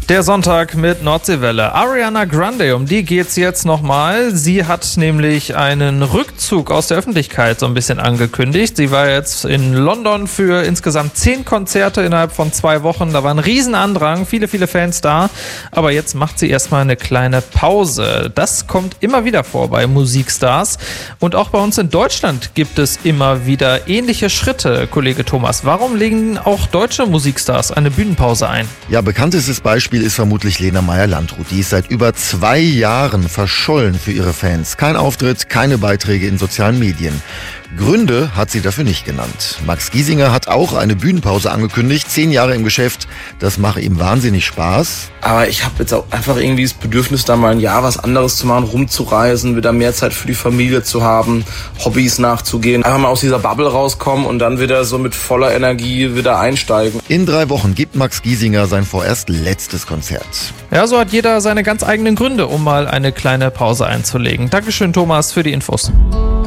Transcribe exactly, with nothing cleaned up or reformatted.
Der Sonntag mit Nordseewelle. Ariana Grande, um die geht's jetzt nochmal. Sie hat nämlich einen Rückzug aus der Öffentlichkeit so ein bisschen angekündigt. Sie war jetzt in London für insgesamt zehn Konzerte innerhalb von zwei Wochen. Da war ein Riesenandrang, viele, viele Fans da. Aber jetzt macht sie erstmal eine kleine Pause. Das kommt immer wieder vor bei Musikstars. Und auch bei uns in Deutschland gibt es immer wieder ähnliche Schritte, Kollege Thomas. Warum legen auch deutsche Musikstars eine Bühnenpause ein? Ja, bekanntestes Beispiel ist vermutlich Lena Meyer-Landrut. Die ist seit über zwei Jahren verschollen für ihre Fans. Kein Auftritt, keine Beiträge in sozialen Medien. Gründe hat sie dafür nicht genannt. Max Giesinger hat auch eine Bühnenpause angekündigt. Zehn Jahre im Geschäft, das mache ihm wahnsinnig Spaß. Aber ich habe jetzt auch einfach irgendwie das Bedürfnis, da mal ein Jahr was anderes zu machen, rumzureisen, wieder mehr Zeit für die Familie zu haben, Hobbys nachzugehen. Einfach mal aus dieser Bubble rauskommen und dann wieder so mit voller Energie wieder einsteigen. In drei Wochen gibt Max Giesinger sein vorerst letztes Konzert. Ja, so hat jeder seine ganz eigenen Gründe, um mal eine kleine Pause einzulegen. Dankeschön, Thomas, für die Infos.